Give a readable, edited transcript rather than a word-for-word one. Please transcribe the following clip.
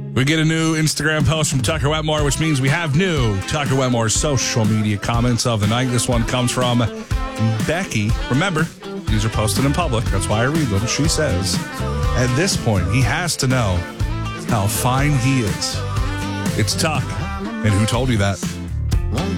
We get a new Instagram post from Tucker Wetmore, which means we have new Tucker Wetmore social media comments of the night. This one comes from Becky. Remember, these are posted in public. That's why I read them. She says, at this point, he has to know how fine he is. It's Tuck. And who told you that?